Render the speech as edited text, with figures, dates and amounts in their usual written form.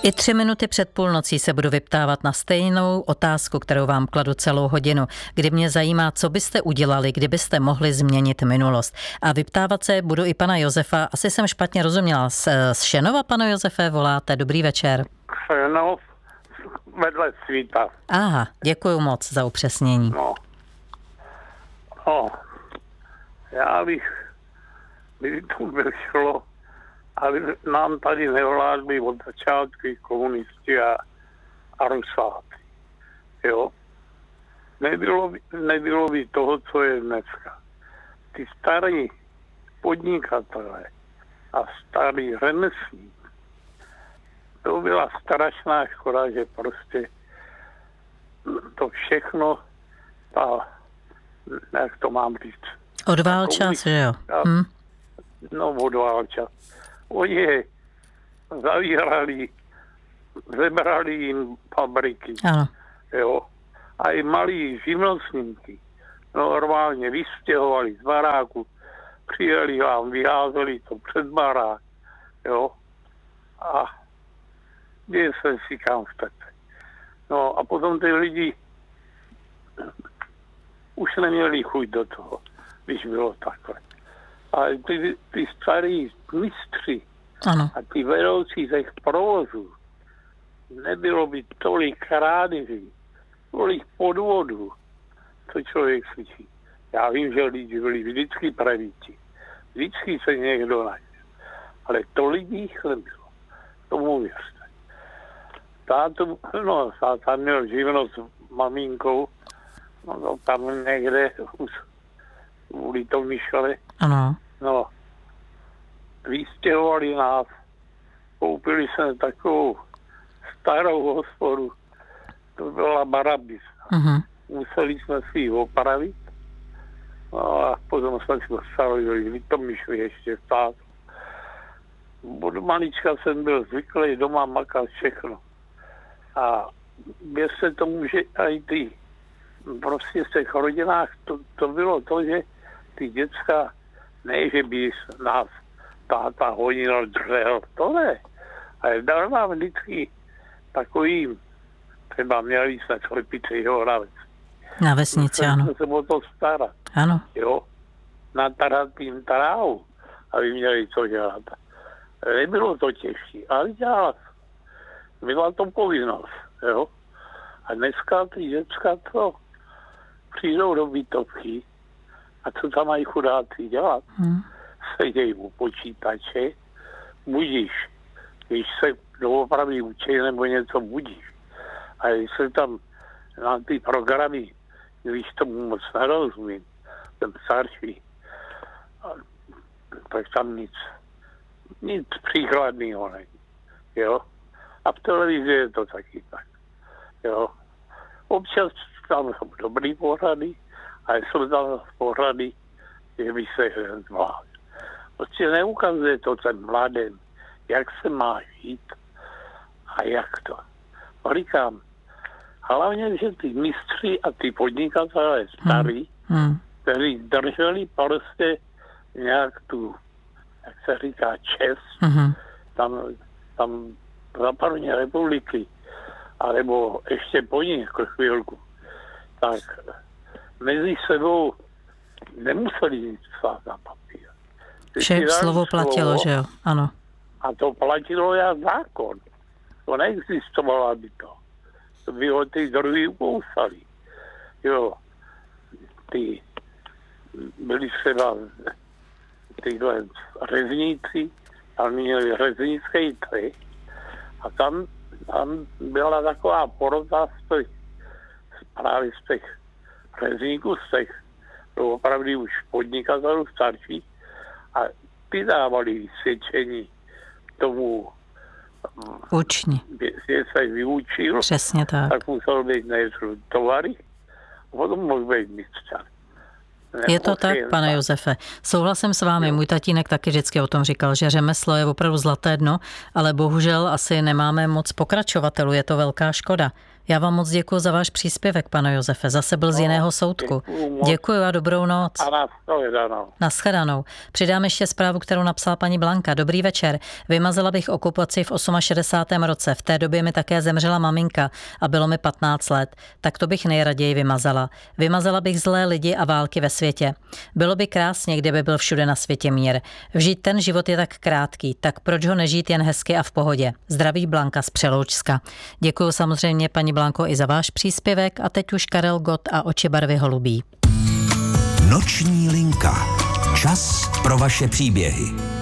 I 3 minuty před půlnocí se budu vyptávat na stejnou otázku, kterou vám kladu celou hodinu, kdy mě zajímá, co byste udělali, kdybyste mohli změnit minulost. A vyptávat se budu i pana Josefa. Asi jsem špatně rozuměla. Z Šenova, pane Josefe, voláte. Dobrý večer. Šenov vedle Svíta. Aha, děkuju moc za upřesnění. No, já bych, kdyby to vyšlo, ale nám tady nevládli od začátku komunisti a Rusáci. Jo. Nebylo by toho, co je dneska. Ty starý podnikatelé a starý řemeslník, to byla strašná škoda, že prostě to všechno, jak to mám říct. Odvál čas, že jo? No, odvál čas. Oni je zavírali, zebrali jim fabriky. Ano. Jo. A i malí živnostníky normálně vystěhovali z baráku, přijeli vám, vyházeli to před barák. Jo. A děje se si kam chcete. No a potom ty lidi už neměli chuť do toho, když bylo takhle. Ale ty starý mistři a ty vedoucí těch provozů, nebylo by tolik krádeží, tolik podvodů, co člověk slyší. Já vím, že lidi byli vždycky pravíci. Vždycky se někdo najde. Ale tolik jich nebylo. Tomu věřte. Táta měl živnost s maminkou, no tam někde u Litomyšle. Ano. No, vystěhovali nás, koupili jsme takovou starou hospodu, to byla barabis. Museli jsme si ji opravit, no a potom jsme si postavili Litomyšli ještě stát. Od malička jsem byl zvyklý doma makat všechno. A věřte tomu, že i ty, prostě v těch rodinách to bylo to, že ty děcka, ne, že by nás táta honil, dřel, to ne. Ale dal nám vždycky takovým, třeba měli jsme slepice Horavec. Na vesnici, ano. Se o to starat. Ano. Jo. Natarat jim trávu, aby měli co dělat. Nebylo to těžší, ale dělala. Byla to povinnost, jo. A dneska ty děcka to přijdou do bytovky a co tam mají chudáci dělat? Sedějí u počítače, budíš. Když se doopravdy učí nebo něco budíš. A jestli tam na ty programy, když tomu moc nerozumím, ten starší, tak tam nic příkladného není. Jo? A v televizi je to taky tak. Jo? Občas tam jsou dobrý pořady, ale jsou tam pořady, že by se zvládl. Prostě neukazuje to ten mladým, jak se má žít a jak to. Říkám, hlavně, že ty mistři a ty podnikatelé starí, kteří drželi prostě nějak tu, jak se říká, čest, tam za první republiky, alebo ještě po ní jako chvilku, tak mezi sebou nemuseli nic psát na papír. Vše slovo platilo, že jo? Ano. A to platilo jak zákon. To neexistovalo, aby to. To by ho ty druhý ukousali. Jo. Ty byli třeba tyhle řezníci, tam měli řeznické trhy a tam byla taková porota právě z těch řezníků, z těch opravdu už podnikatelů starších a ty dávali vysvědčení tomu učni. Že se vyučil, přesně tak musel být nejdřív tovary a potom mohl být mistřan. Je to tak, pane Josefe. Souhlasím s vámi. Můj tatínek taky vždycky o tom říkal, že řemeslo je opravdu zlaté dno, ale bohužel asi nemáme moc pokračovatelů. Je to velká škoda, Já vám moc děkuji za váš příspěvek, pane Josefe. Zase byl z jiného soudku. Děkuji a dobrou noc. A Nashledanou. Přidám ještě zprávu, kterou napsala paní Blanka. Dobrý večer. Vymazala bych okupaci v 68. roce. V té době mi také zemřela maminka a bylo mi 15 let. Tak to bych nejraději vymazala. Vymazala bych zlé lidi a války ve světě. Bylo by krásně, kdyby byl všude na světě mír. Vžít ten život je tak krátký, tak proč ho nežít jen hezky a v pohodě? Zdraví Blanka z Přeloučska. Děkuji samozřejmě paní Blanko i za váš příspěvek a teď už Karel Gott a Oči barvy holubí. Noční linka. Čas pro vaše příběhy.